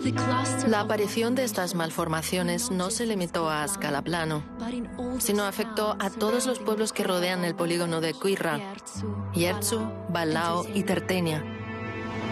La aparición de estas malformaciones no se limitó a Ascalaplano, sino afectó a todos los pueblos que rodean el polígono de Quirra, Yertzu, Balao y Tertenia.